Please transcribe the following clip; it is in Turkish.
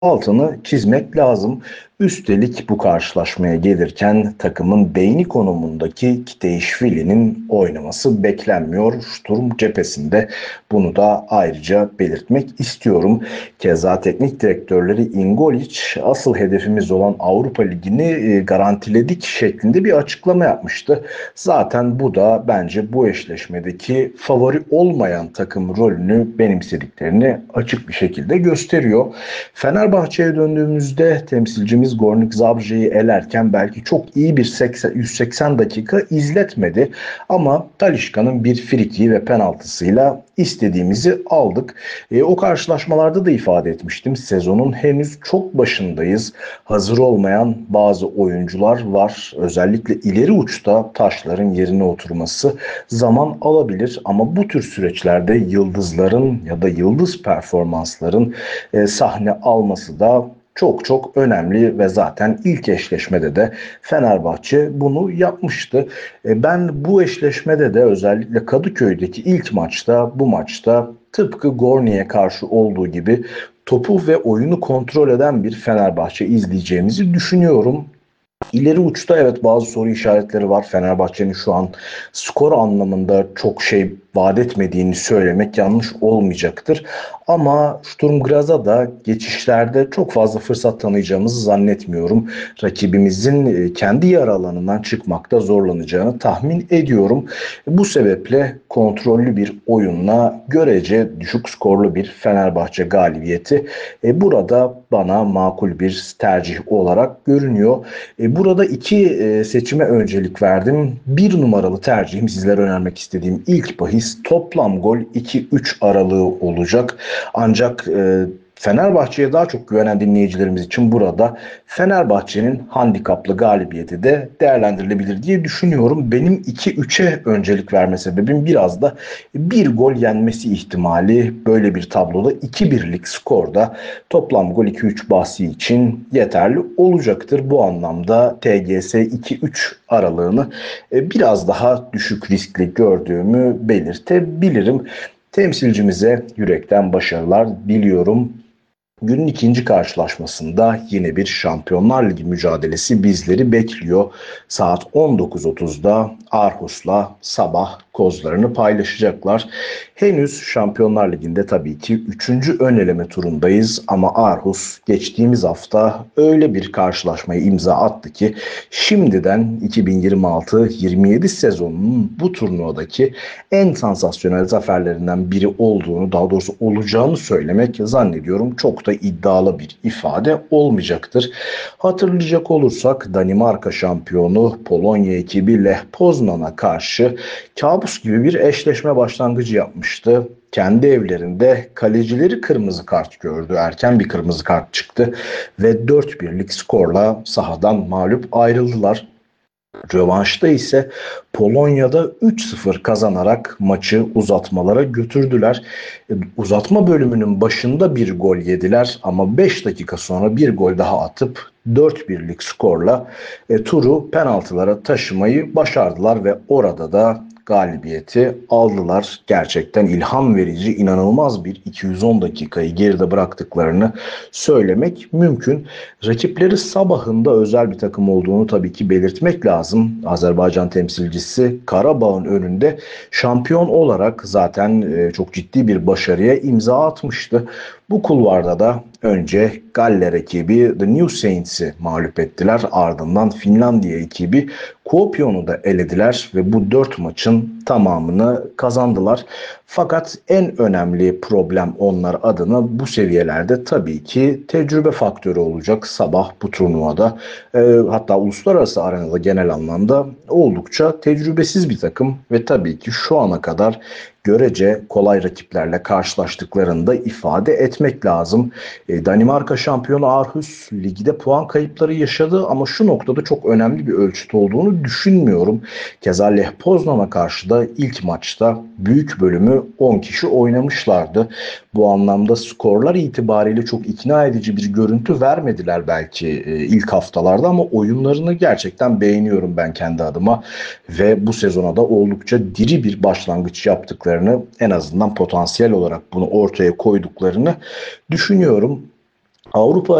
altını çizmek lazım. Üstelik bu karşılaşmaya gelirken takımın beyni konumundaki Kiteişvili'nin oynaması beklenmiyor. Sturm cephesinde bunu da ayrıca belirtmek istiyorum. Keza teknik direktörleri Ingolic asıl hedefimiz olan Avrupa Ligi'ni garantiledik şeklinde bir açıklama yapmıştı. Zaten bu da bence bu eşleşmedeki favori olmayan takım rolünü benimsediklerini açık bir şekilde gösteriyor. Fenerbahçe'ye döndüğümüzde temsilcimiz Gornik Zabrze'yi elerken belki çok iyi bir 180 dakika izletmedi. Ama Talisca'nın bir friki ve penaltısıyla istediğimizi aldık. O karşılaşmalarda da ifade etmiştim. Sezonun henüz çok başındayız. Hazır olmayan bazı oyuncular var. Özellikle ileri uçta taşların yerine oturması zaman alabilir. Ama bu tür süreçlerde yıldızların ya da yıldız performansların sahne alması da çok çok önemli ve zaten ilk eşleşmede de Fenerbahçe bunu yapmıştı. Ben bu eşleşmede de özellikle Kadıköy'deki ilk maçta bu maçta tıpkı Gorni'ye karşı olduğu gibi topu ve oyunu kontrol eden bir Fenerbahçe izleyeceğimizi düşünüyorum. İleri uçta evet bazı soru işaretleri var. Fenerbahçe'nin şu an skor anlamında çok şey vaat etmediğini söylemek yanlış olmayacaktır. Ama Sturm Graz'a da geçişlerde çok fazla fırsat tanıyacağımızı zannetmiyorum. Rakibimizin kendi yarı alanından çıkmakta zorlanacağını tahmin ediyorum. Bu sebeple kontrollü bir oyunla görece düşük skorlu bir Fenerbahçe galibiyeti burada bana makul bir tercih olarak görünüyor. Burada iki seçime öncelik verdim. Bir numaralı tercihim sizlere önermek istediğim ilk bahis toplam gol 2-3 aralığı olacak. Ancak Fenerbahçe'ye daha çok güvenen dinleyicilerimiz için burada Fenerbahçe'nin handikaplı galibiyeti de değerlendirilebilir diye düşünüyorum. Benim 2-3'e öncelik verme sebebim biraz da bir gol yenmesi ihtimali böyle bir tabloda 2-1'lik skorda toplam gol 2-3 bahsi için yeterli olacaktır. Bu anlamda TGS 2-3 aralığını biraz daha düşük riskli gördüğümü belirtebilirim. Temsilcimize yürekten başarılar diliyorum. Günün ikinci karşılaşmasında yine bir Şampiyonlar Ligi mücadelesi bizleri bekliyor. Saat 19.30'da Aarhus'la sabah kozlarını paylaşacaklar. Henüz Şampiyonlar Ligi'nde tabii ki üçüncü ön eleme turundayız ama Aarhus geçtiğimiz hafta öyle bir karşılaşmayı imza attı ki şimdiden 2026-27 sezonunun bu turnuvadaki en sansasyonel zaferlerinden biri olduğunu, daha doğrusu olacağını söylemek zannediyorum çok da iddialı bir ifade olmayacaktır. Hatırlayacak olursak Danimarka şampiyonu Polonya ekibi Lech Poznan'a karşı kabus gibi bir eşleşme başlangıcı yapmıştı. Kendi evlerinde kalecileri kırmızı kart gördü. Erken bir kırmızı kart çıktı ve 4-1'lik skorla sahadan mağlup ayrıldılar. Rövanşta ise Polonya'da 3-0 kazanarak maçı uzatmalara götürdüler. Uzatma bölümünün başında bir gol yediler ama 5 dakika sonra bir gol daha atıp 4-1'lik skorla turu penaltılara taşımayı başardılar ve orada da galibiyeti aldılar. Gerçekten ilham verici, inanılmaz bir 210 dakikayı geride bıraktıklarını söylemek mümkün. Rakipleri Sabah'ın da özel bir takım olduğunu tabii ki belirtmek lazım. Azerbaycan temsilcisi Karabağ'ın önünde şampiyon olarak zaten çok ciddi bir başarıya imza atmıştı. Bu kulvarda da önce Galler ekibi The New Saints'i mağlup ettiler. Ardından Finlandiya ekibi Kuopion'u da elediler ve bu 4 maçın tamamını kazandılar. Fakat en önemli problem onlar adına bu seviyelerde tabii ki tecrübe faktörü olacak. Sabah bu turnuvada hatta uluslararası arenada genel anlamda oldukça tecrübesiz bir takım ve tabii ki şu ana kadar görece kolay rakiplerle karşılaştıklarını da ifade etmek lazım. Danimarka şampiyonu Aarhus ligde puan kayıpları yaşadı ama şu noktada çok önemli bir ölçüt olduğunu düşünmüyorum. Keza Lech Poznan'a karşı da ilk maçta büyük bölümü 10 kişi oynamışlardı. Bu anlamda skorlar itibariyle çok ikna edici bir görüntü vermediler belki ilk haftalarda ama oyunlarını gerçekten beğeniyorum ben kendi adıma ve bu sezona da oldukça diri bir başlangıç yaptıklarını, en azından potansiyel olarak bunu ortaya koyduklarını düşünüyorum. Avrupa